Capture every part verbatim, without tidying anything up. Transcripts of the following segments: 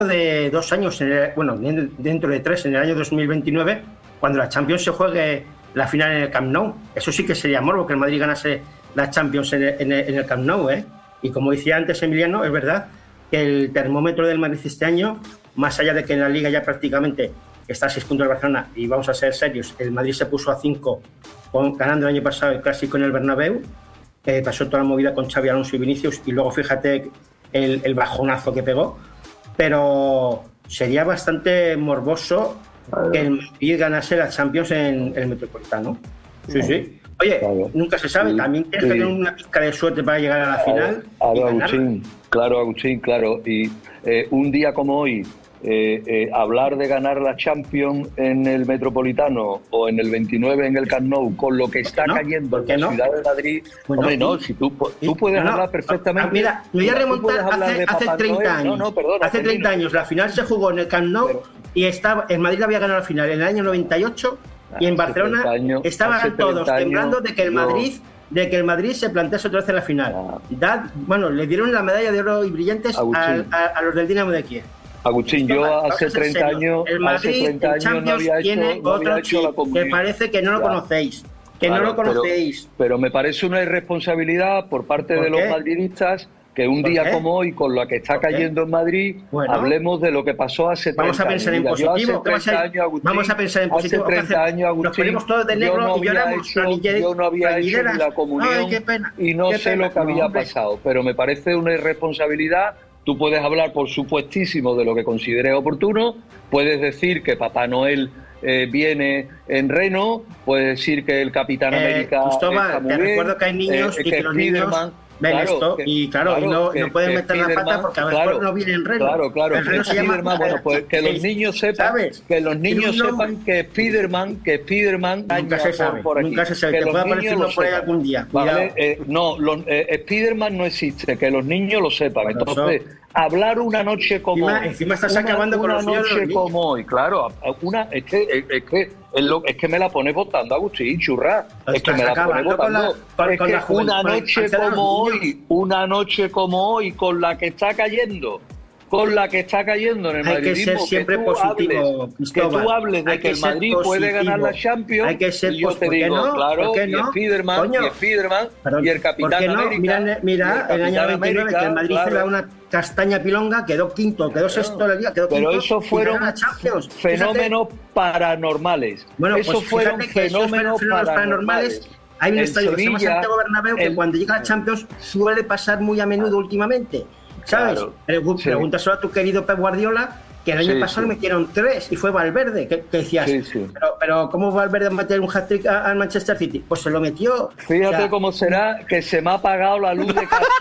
de dos años, en el, bueno, dentro de tres, en el año dos mil veintinueve, cuando la Champions se juegue la final en el Camp Nou. Eso sí que sería morbo, que el Madrid ganase la Champions en el, en el, en el Camp Nou, ¿eh? Y como decía antes Emiliano, es verdad que el termómetro del Madrid este año, más allá de que en la Liga ya prácticamente está a seis puntos de Barcelona, y vamos a ser serios, el Madrid se puso a cinco con, ganando el año pasado el Clásico en el Bernabéu, eh, pasó toda la movida con Xabi Alonso y Vinicius, y luego fíjate el, el bajonazo que pegó, pero sería bastante morboso que el Madrid ganase la Champions en el Metropolitano. Sí, sí. Oye, claro, nunca se sabe, sí, también tienes sí. que tener una pizca de suerte para llegar a la final. Claro, Agustín, claro, Agustín, claro. Y eh, un día como hoy, eh, eh, hablar de ganar la Champions en el Metropolitano o en el veintinueve en el Camp Nou, con lo que está no? cayendo en la no? ciudad de Madrid, bueno, hombre, no, si tú, tú puedes no, hablar perfectamente. Ah, mira, me voy a remontar hace, hace treinta años. No, no, perdona, hace treinta años, la final se jugó en el Camp Nou pero, y estaba, el Madrid había ganado la final en el año noventa y ocho. Y en Barcelona años, estaban todos temblando de que el Madrid de que el Madrid se plantease otra vez en la final. Ah. Dad, bueno, le dieron la medalla de oro y brillantes a, a, a los del Dinamo de Kiev. Agustín, yo va, hace treinta años, el Madrid hace treinta años no había tiene hecho, no otro había hecho la comunión. Que parece que no lo ya. conocéis, que claro, no lo conocéis. Pero, pero me parece una irresponsabilidad por parte ¿Por de los madridistas que un día qué? como hoy, con lo que está cayendo en Madrid, bueno, hablemos de lo que pasó hace treinta años. Vamos a pensar en positivo. Años, Agustín, vamos a pensar en positivo. Hace treinta años, Agustín, nos ponemos todos de negro no y lloramos. Hecho, yo no había hecho ni la comunión. Ay, qué pena, y no qué sé pena. lo que había no, pasado, pero me parece una irresponsabilidad. Tú puedes hablar, por supuestísimo, de lo que consideres oportuno, puedes decir que Papá Noel eh, viene en Reno, puedes decir que el Capitán eh, América Cristóbal, está muy te bien, recuerdo que hay niños eh, y que, que los Spiderman, niños ven claro, esto que, y claro, claro y no, que, no pueden que meter la pata porque a veces claro, no viene en Reno. Claro, claro, el Reno que se llama, Spiderman, bueno, pues que los niños sepan, ¿sabes? que los niños sepan que Spiderman, que Spiderman nunca se sabe, por aquí, nunca se sabe, que, que pueda aparecer uno por ahí algún día. Vale, eh, no, los, eh, Spiderman no existe, que los niños lo sepan. Por Entonces, eso. hablar una noche como encima, hoy, encima estás una, acabando una con los noche de como hoy, claro, una es que es, es que es, lo, es que me la pone votando, Agustín, churra, es que me la pone votando. Es que una noche como hoy, una noche como hoy, con la que está cayendo, con la que está cayendo en el hay madridismo, que ser siempre que tú positivo, hables, que tú hables de que, que el Madrid puede ganar la Champions, hay que ser y yo te digo, no? claro, no? y Spiderman, Coño. y Spiderman, Perdón, y el Capitán no? América. Mira, mira el, el año veintinueve América, que el Madrid claro. se da una castaña pilonga, quedó quinto, quedó sexto la liga, quedó quinto. Pero eso fueron fenómenos fíjate. paranormales. Bueno, eso pues fueron que fenómenos, fenómenos paranormales. paranormales. Hay un en estadio Sevilla, que se llama Santiago Bernabéu que el... cuando llega a Champions suele pasar muy a menudo últimamente. ¿Sabes? Claro, Pregúntaselo sí. a tu querido Pep Guardiola, que el año sí, pasado sí. metieron tres y fue Valverde, que, que decías, sí, sí. Pero, pero ¿cómo Valverde va a meter un hat-trick al Manchester City? Pues se lo metió. Fíjate o sea, cómo será que se me ha apagado la luz de casa.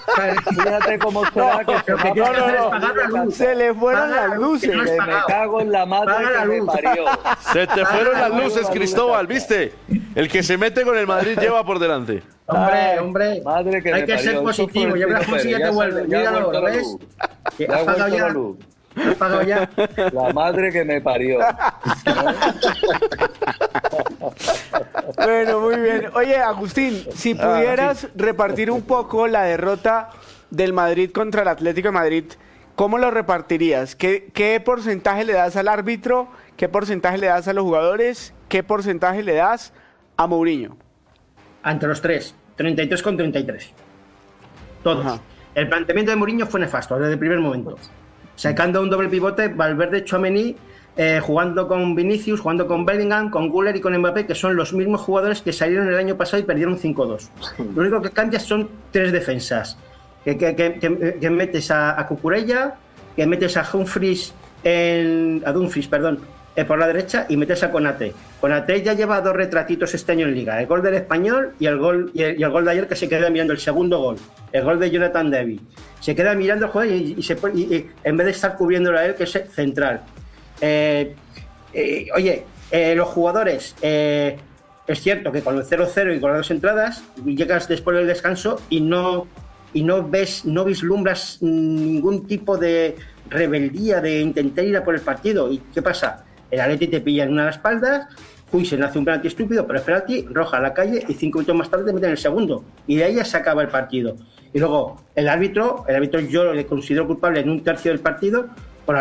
Fíjate cómo será que se me ha apagado la luz. Se le fueron Paga las luces. Que no me cago en la madre Paga que me parió. Se te fueron las luces, Cristóbal, ¿viste? El que se mete con el Madrid lleva por delante. Hombre, hombre, madre que hay que ser positivo. Ya verás cómo si ya te vuelve. Míralo, ¿lo ves? Que ha apagado ya. Ha apagado ya. La madre que me parió. Bueno, muy bien. Oye, Agustín, si pudieras ah, sí. repartir un poco la derrota del Madrid contra el Atlético de Madrid, ¿cómo lo repartirías? ¿Qué, qué porcentaje le das al árbitro? ¿Qué porcentaje le das a los jugadores? ¿Qué porcentaje le das a Mourinho? Ante los tres, treinta y tres con treinta y tres. Todos. Ajá. El planteamiento de Mourinho fue nefasto desde el primer momento. Sacando un doble pivote, Valverde, Tchouaméni, eh, jugando con Vinicius, jugando con Bellingham, con Güler y con Mbappé, que son los mismos jugadores que salieron el año pasado y perdieron cinco dos. Lo único que cambia son tres defensas. Que, que, que, que, que metes a, a Cucurella, que metes a Humphries, en, a Dumfries, perdón, eh, por la derecha y metes a Konate. Konate ya lleva dos retratitos este año en Liga, el gol del Español y el gol, y el, y el gol de ayer, que se queda mirando el segundo gol, el gol de Jonathan David. Se queda mirando el juego y, y, se, y, y en vez de estar cubriéndolo a él, que es central. Eh, eh, oye, eh, los jugadores, eh, es cierto que con el cero cero y con las dos entradas llegas después del descanso y no, y no ves, no vislumbras ningún tipo de rebeldía de intentar ir a por el partido. ¿Y qué pasa? El Atleti te pilla en una de las espaldas, Huijsen hace un penalti estúpido, pero es penalti, roja a la calle y cinco minutos más tarde te meten el segundo. Y de ahí ya se acaba el partido. Y luego, el árbitro, el árbitro yo le considero culpable en un tercio del partido